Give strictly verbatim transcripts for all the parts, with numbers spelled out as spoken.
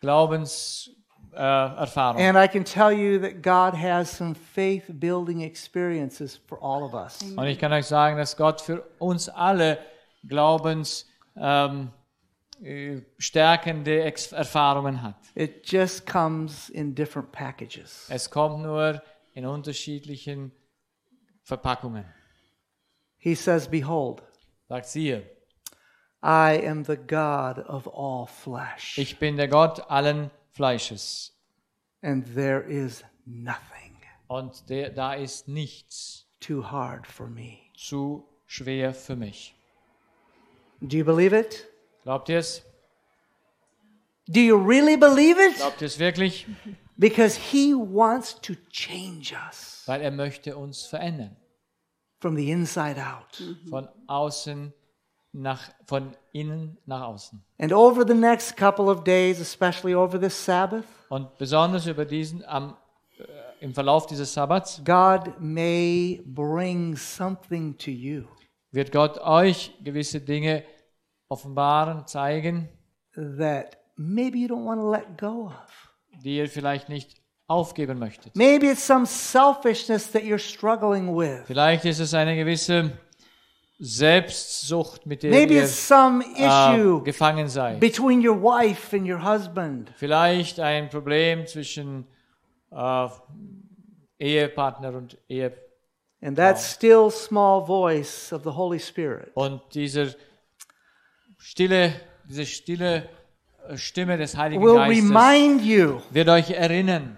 Glaubenserfahrung. Äh, Erfahrung. And I can tell you that God has some faith-building experiences for all of us. Und ich kann euch sagen, dass Gott für uns alle Glaubens ähm, äh, stärkende Ex- Erfahrungen hat. It just comes in different packages. Es kommt nur in unterschiedlichen Verpackungen. He says, "Behold, Sagt siehe, I am the God of all flesh, ich bin der Gott allen Fleisches. and there is nothing Und der, da ist nichts too hard for me." zu schwer für mich. Do you believe it? Glaubt ihr es? Do you really believe it? Glaubt ihr es wirklich? Because he wants to change us Weil er möchte uns verändern. from the inside out. Von außen nach, von innen nach außen. And over the next couple of days, especially over this Sabbath, Und besonders über diesen, am, äh, im Verlauf dieses Sabbats, God may bring something to you wird Gott euch gewisse Dinge offenbaren, zeigen, that maybe you don't want to let go of. die ihr vielleicht nicht aufgeben möchtet. Maybe it's some selfishness that you're struggling with. Vielleicht ist es eine gewisse Selbstsucht, mit der Maybe ihr it's some äh, issue gefangen seid. between your wife and your husband. Vielleicht ein Problem zwischen äh, Ehepartner und Ehe And that still small voice of the Holy Spirit und dieser stille, diese stille äh, Stimme des Heiligen will Geistes remind you, wird euch erinnern,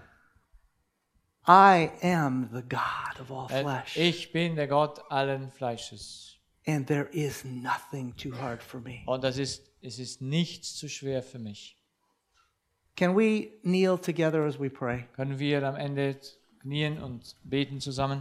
I am the God of all äh, flesh, ich bin der Gott allen Fleisches. and there is nothing too hard for me. Und das ist, es ist nichts zu schwer für mich. Can we kneel together as we pray? Können wir am Ende knien und beten zusammen?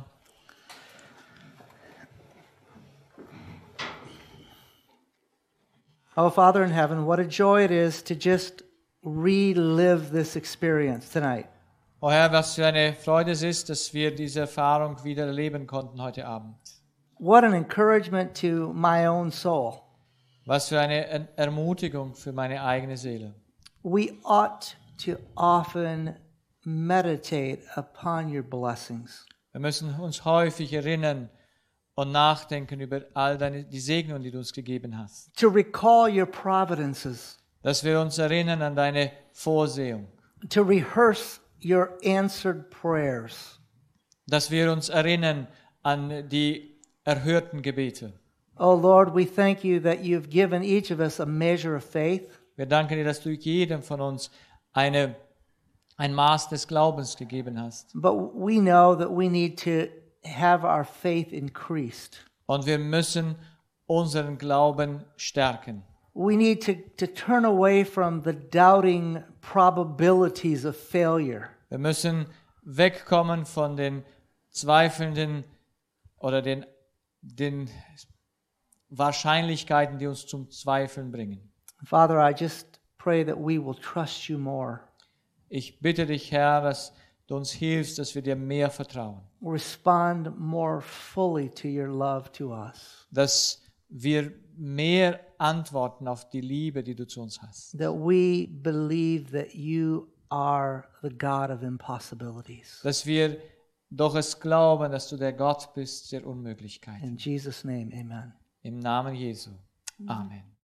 Oh, Father in heaven, what a joy it is to just relive this experience tonight. O Herr, was für eine Freude es ist, dass wir diese Erfahrung wieder erleben konnten heute Abend. What an encouragement to my own soul. Was für eine Er- Ermutigung für meine eigene Seele. We ought to often meditate upon your blessings. Wir müssen uns häufig erinnern und nachdenken über all deine, die Segnungen, die du uns gegeben hast. To recall your providences. Dass wir uns erinnern an deine Vorsehung. To rehearse your answered prayers. Dass wir uns erinnern an die erhörten Gebete. Oh Lord, we thank you that you've given each of us a measure of faith. Wir danken dir, dass du jedem von uns eine, ein Maß des Glaubens gegeben hast. But we know that we need to have our faith increased. Und wir müssen unseren Glauben stärken. We need to, to turn away from the doubting probabilities of failure. Wir müssen wegkommen von den zweifelnden oder den, den Wahrscheinlichkeiten, die uns zum Zweifeln bringen. Father, I just pray that we will trust you more. Ich bitte dich, Herr, dass du uns hilfst, dass wir dir mehr vertrauen. Respond more fully to your love to us. Dass wir mehr antworten auf die Liebe, die du zu uns hast. That we believe that you are the God of impossibilities. Dass wir doch es glauben, dass du der Gott bist der Unmöglichkeiten. In Jesus' name, amen. Im Namen Jesu. Amen.